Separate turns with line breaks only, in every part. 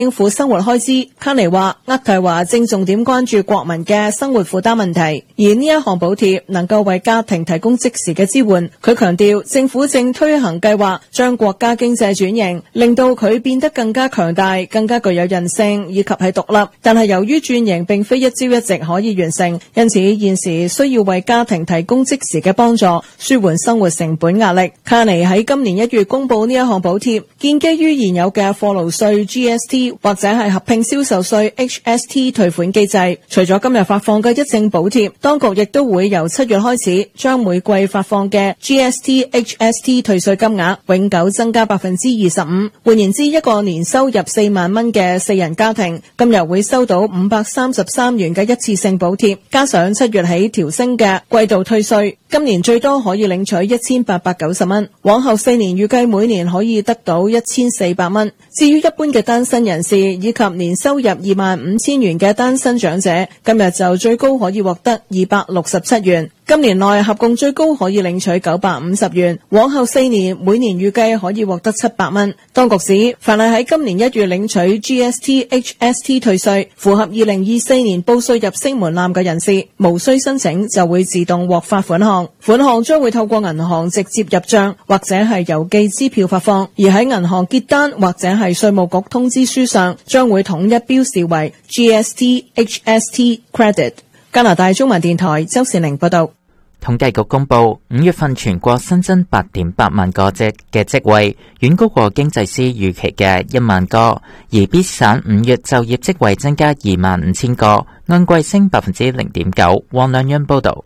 應付生活開支。卡尼話，渥太華正重點關注國民嘅生活負擔問題，而呢一項補貼能夠為家庭提供即時嘅支援。佢強調，政府正推行計劃，將國家經濟轉型，令到佢變得更加強大、更加具有韌性以及係獨立。但係由於轉型並非一朝一夕可以完成，因此現時需要為家庭提供即時嘅幫助，舒緩生活成本壓力。卡尼喺今年1月公布呢一項補貼，建基於現有嘅貨勞稅 GST 或者係合併銷售稅 HST 退款機制。除咗今日發放嘅一證補貼，當局亦都會由7月開始，將每季發放嘅 GST HST 退稅金額永久增加 25%。換言之，一個年收入4萬蚊嘅4人家庭，今日會收到533元嘅一次性補貼，加上7月起調升嘅季度退稅，今年最多可以領取1890蚊，往後4年預計每年可以得到1400蚊。至於一般嘅單身人士以及年收入25000元嘅單身長者，今日就最高可以獲得267元。今年內合共最高可以領取950元，往後4年每年預計可以獲得700蚊。當局指，凡係喺今年1月領取 GST HST 退稅，符合2024年報稅入息門檻嘅人士，無需申請就會自動獲發款項。款項將會透過銀行直接入賬，或者係郵寄支票發放，而喺銀行結單或者係稅務局通知書上，將會統一標示為 GST HST Credit。加拿大中文電台周善玲報道。
統計局公布5月份全國新增 8.8 萬個嘅職位，遠高過經濟師預期嘅1萬個，而 B 省5月就業職位增加25000個，按季升 0.9%。黃亮欣報道。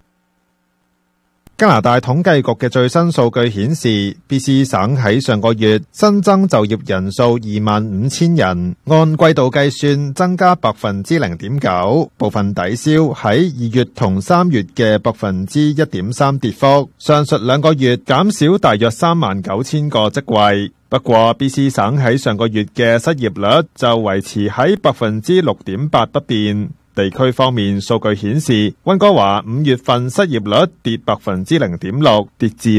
加拿大統計局嘅最新數據顯示 ，BC 省喺上個月新增就業人數25000人，按季度計算增加 0.9%， 部分抵消喺2月同3月嘅 1.3% 跌幅。上述2個月減少大約39000個職位。不過 BC 省喺上個月嘅失業率就維持喺 6.8% 不變。地區方面，數據顯示，溫哥華5月份失業率跌 0.6%， 跌至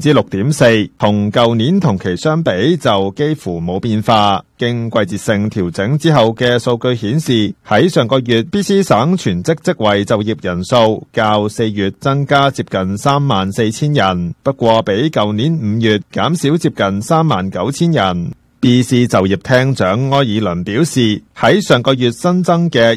6.4%， 同舊年同期相比就幾乎冇變化。經季節性調整之後嘅數據顯示，喺上個月 BC 省全職職位就業人數較4月增加接近34000人，不過比舊年5月減少接近39000人。BC 就業廳長埃爾倫表示，喺上個月新增嘅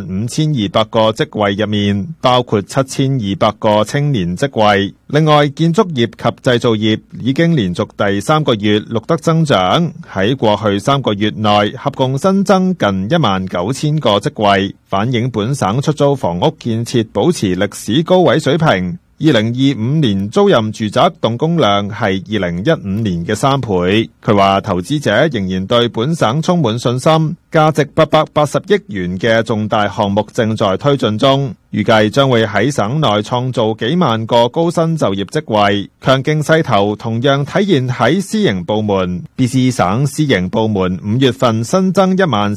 25200個職位入面，包括7200個青年職位。另外，建築業及製造業已經連續第3個月錄得增長，喺過去3個月內合共新增近19000個職位，反映本省出租房屋建設保持歷史高位水平。2025年租賃住宅動工量係2015年嘅3倍。佢話投資者仍然對本省充滿信心，價值880億元嘅重大項目正在推進中，預計將會喺省內創造幾萬個高薪就業職位。強勁勢頭同樣體現喺私營部門。BC 省私營部門5月份新增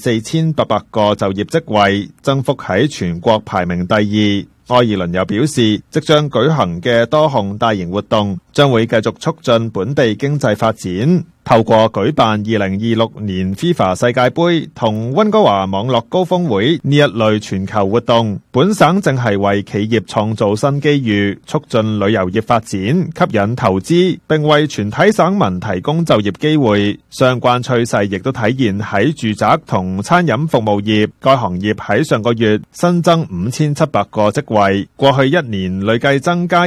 14800個就業職位，增幅喺全國排名第2。埃爾倫又表示，即將舉行嘅多項大型活動將會繼續促進本地經濟發展。透過舉辦2026年 FIFA 世界盃同溫哥華網絡高峰會呢一類全球活動，本省正係為企業創造新機遇，促進旅遊業發展，吸引投資，並為全體省民提供就業機會。相關趨勢亦都體現喺住宅同餐飲服務業，該行業喺上個月新增5700個職位，過去1年累計增加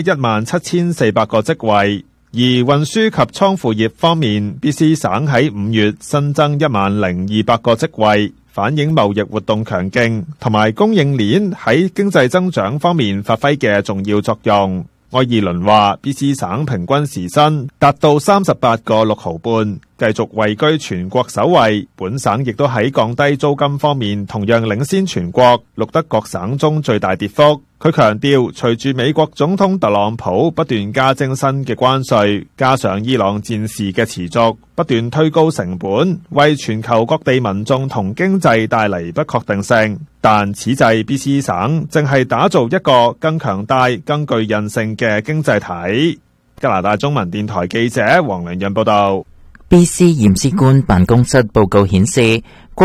17400個職位。而運輸及倉庫業方面 ，BC 省喺5月新增10200個職位，反映貿易活動強勁，同埋供應鏈喺經濟增長方面發揮嘅重要作用。愛爾倫話 ，BC 省平均時薪達到38個6毫半，繼續位居全國首位。本省亦都喺降低租金方面同樣領先全國，錄得各省中最大跌幅。佢強調，隨住美國總統特朗普不斷加徵新嘅關稅，加上伊朗戰事嘅持續，不斷推高成本，為全球各地民眾同經濟帶嚟不確定性。但此際 BC 省正係打造一個更強大、更具韌性嘅經濟體。加拿大中文電台記者黃良潤報道。
BC 驗屍官辦公室報告顯示